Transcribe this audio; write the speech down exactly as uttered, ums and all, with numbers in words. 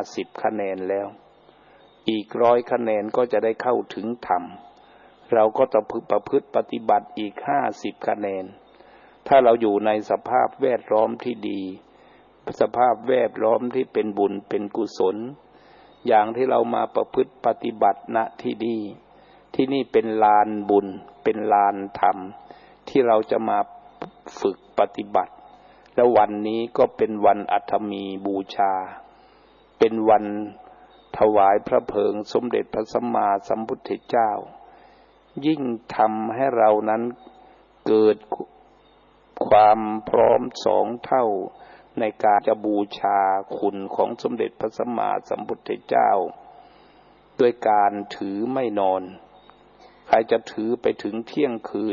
สิบคะแนนแล้วอีกร้อยคะแนนก็จะได้เข้าถึงธรรมเราก็ต้องประพฤติปฏิบัติอีกห้าสิบคะแนนถ้าเราอยู่ในสภาพแวดล้อมที่ดีสภาพแวดล้อมที่เป็นบุญเป็นกุศลอย่างที่เรามาประพฤติปฏิบัติณที่นี่ที่นี่เป็นลานบุญเป็นลานธรรมที่เราจะมาฝึกปฏิบัติแล้ววันนี้ก็เป็นวันอัฐมีบูชาเป็นวันถวายพระเพลิงสมเด็จพระสัมมาสัมพุทธเจ้ายิ่งทำให้เรานั้นเกิดความพร้อมสองเท่าในการจะบูชาคุณของสมเด็จพระสัมมาสัมพุทธเจ้าด้วยการถือไม่นอนใครจะถือไปถึงเที่ยงคืน